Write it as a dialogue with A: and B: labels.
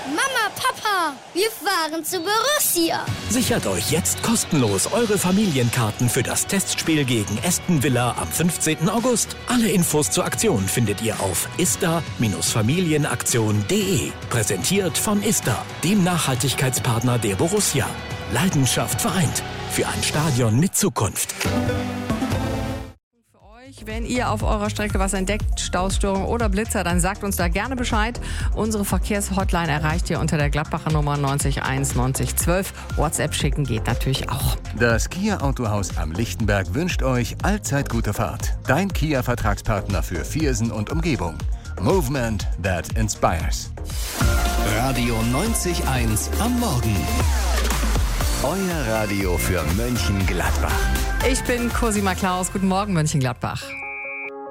A: Mama, Papa, wir fahren zu Borussia.
B: Sichert euch jetzt kostenlos eure Familienkarten für das Testspiel gegen Aston Villa am 15. August. Alle Infos zur Aktion findet ihr auf ista-familienaktion.de. Präsentiert von Ista, dem Nachhaltigkeitspartner der Borussia. Leidenschaft vereint. Für ein Stadion mit Zukunft.
C: Wenn ihr auf eurer Strecke was entdeckt, Stausstörungen oder Blitzer, dann sagt uns da gerne Bescheid. Unsere Verkehrshotline erreicht ihr unter der Gladbacher Nummer 901 9012. WhatsApp schicken geht natürlich auch.
D: Das Kia Autohaus am Lichtenberg wünscht euch allzeit gute Fahrt. Dein Kia-Vertragspartner für Viersen und Umgebung. Movement that inspires.
E: Radio 90.1 am Morgen. Euer Radio für Mönchengladbach.
C: Ich bin Cosima Klaus. Guten Morgen, Mönchengladbach.